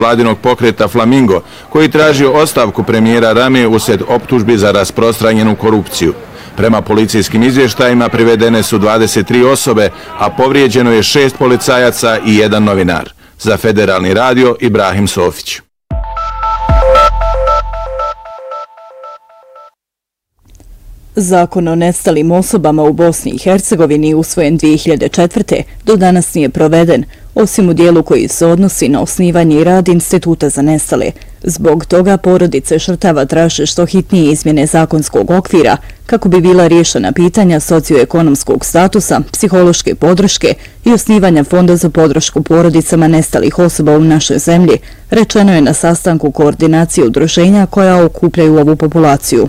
vladinog pokreta Flamingo, koji traži ostavku premijera Rame uslijed optužbi za rasprostranjenu korupciju. Prema policijskim izvještajima privedene su 23 osobe, a povrijeđeno je 6 policajaca i 1 novinar. Za Federalni radio Ibrahim Sofić. Zakon o nestalim osobama u Bosni i Hercegovini usvojen 2004. do danas nije proveden, osim u dijelu koji se odnosi na osnivanje i rad Instituta za nestale. Zbog toga porodice žrtava traže što hitnije izmjene zakonskog okvira kako bi bila riješena pitanja socioekonomskog statusa, psihološke podrške i osnivanja fonda za podršku porodicama nestalih osoba u našoj zemlji, rečeno je na sastanku koordinacije udruženja koja okupljaju ovu populaciju.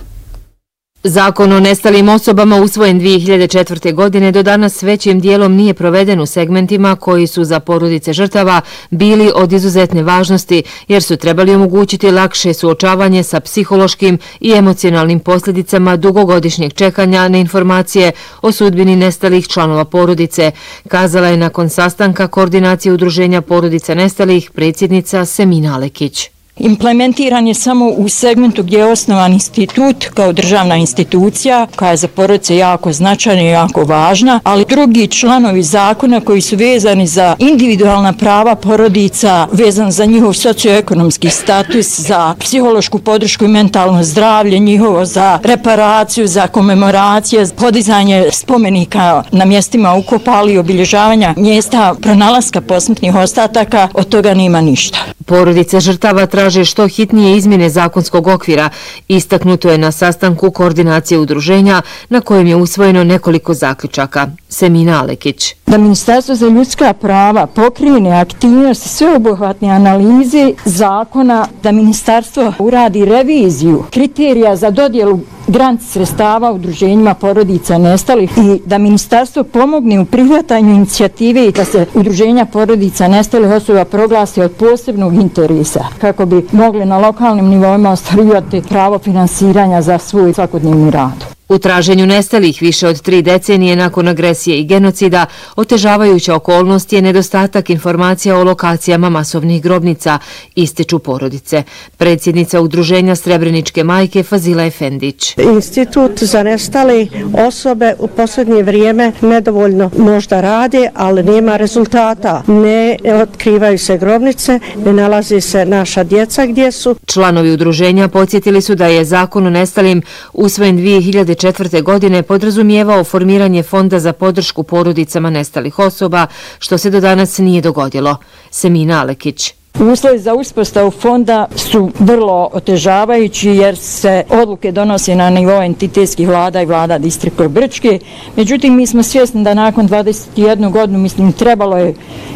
Zakon o nestalim osobama usvojen 2004. godine do danas većim dijelom nije proveden u segmentima koji su za porodice žrtava bili od izuzetne važnosti jer su trebali omogućiti lakše suočavanje sa psihološkim i emocionalnim posljedicama dugogodišnjeg čekanja na informacije o sudbini nestalih članova porodice, kazala je nakon sastanka koordinacije udruženja porodica nestalih predsjednica Semina Alekić. Implementiran je samo u segmentu gdje je osnovan institut kao državna institucija koja je za porodice jako značajna i jako važna, ali drugi članovi zakona koji su vezani za individualna prava porodica, vezan za njihov socioekonomski status, za psihološku podršku i mentalno zdravlje njihovo, za reparaciju, za komemoracije, podizanje spomenika na mjestima ukopali i obilježavanja mjesta pronalaska posmrtnih ostataka, od toga nema ništa. Porodice žrtava traže što hitnije izmjene zakonskog okvira. Istaknuto je na sastanku koordinacije udruženja na kojem je usvojeno nekoliko zaključaka. Semina Alekić. Da Ministarstvo za ljudska prava pokrene aktivnosti sveobuhvatne analize zakona, da Ministarstvo uradi reviziju kriterija za dodjelu grant sredstava udruženjima porodica nestalih i da Ministarstvo pomogne u prihvatanju inicijative i da se udruženja porodica nestalih osoba proglase od posebnog interesa kako bi mogli na lokalnim nivoima ostvarivati pravo finansiranja za svoj svakodnevni rad. U traženju nestalih više od 3 decenije nakon agresije i genocida, otežavajuća okolnost je nedostatak informacija o lokacijama masovnih grobnica, ističu porodice. Predsjednica udruženja Srebreničke majke Fazila Efendić. Institut za nestale osobe u posljednje vrijeme nedovoljno možda radi, ali nema rezultata. Ne otkrivaju se grobnice, ne nalazi se naša djeca gdje su. Članovi udruženja podsjetili su da je zakon o nestalim usvojen 2004. godine podrazumijevao formiranje fonda za podršku porodicama nestalih osoba, što se do danas nije dogodilo. Semina Alekić. Uslovi za uspostavu fonda su vrlo otežavajući jer se odluke donose na nivou entitetskih vlada i vlada distrikta Brčke. Međutim, mi smo svjesni da nakon 21 godinu, trebalo je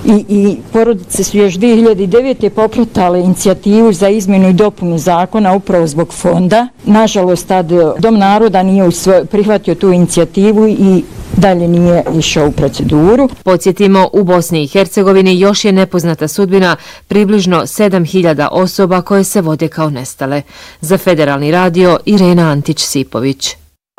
i porodice su još 2009. pokretale inicijativu za izmjenu i dopunu zakona upravo zbog fonda. Nažalost, tad Dom naroda nije prihvatio tu inicijativu i dalje nije išao u proceduru. Podsjetimo, u Bosni i Hercegovini još je nepoznata sudbina približno 7.000 osoba koje se vode kao nestale. Za Federalni radio Irena Antić-Sipović.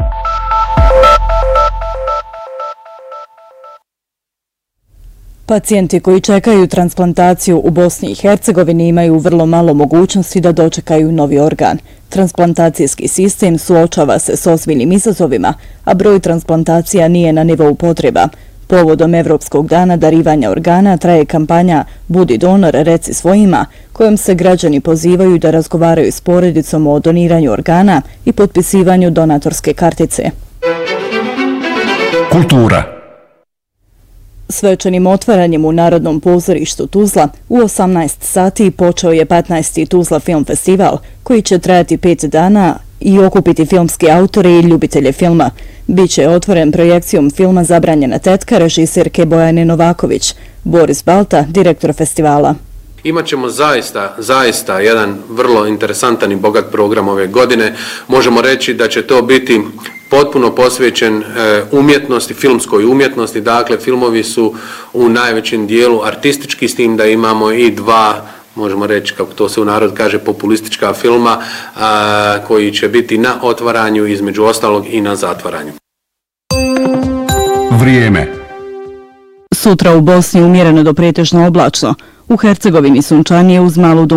Pacijenti koji čekaju transplantaciju u Bosni i Hercegovini imaju vrlo malo mogućnosti da dočekaju novi organ. Transplantacijski sistem suočava se s ozbiljnim izazovima, a broj transplantacija nije na nivou potreba. Povodom Evropskog dana darivanja organa traje kampanja Budi donor, reci svojima, kojom se građani pozivaju da razgovaraju s porodicom o doniranju organa i potpisivanju donatorske kartice. Kultura. Svečanim otvaranjem u Narodnom pozorištu Tuzla u 18 sati počeo je 15. Tuzla film festival koji će trajati 5 dana i okupiti filmske autore i ljubitelje filma. Biće otvoren projekcijom filma Zabranjena tetka režiserke Bojane Novaković. Boris Balta, direktor festivala. Imaćemo zaista jedan vrlo interesantan i bogat program ove godine. Možemo reći da će to biti potpuno posvećen umjetnosti, filmskoj umjetnosti. Dakle, filmovi su u najvećem dijelu artistički, s tim da imamo i 2, možemo reći, kako to se u narod kaže, populistička filma koji će biti na otvaranju, između ostalog i na zatvaranju. Vrijeme. Sutra u Bosni umjereno do pretežno oblačno. U Hercegovini sunčanije uz malu